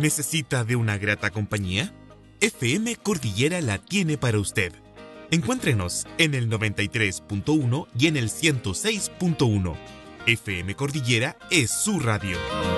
¿Necesita de una grata compañía? FM Cordillera la tiene para usted. Encuéntrenos en el 93.1 y en el 106.1. FM Cordillera es su radio.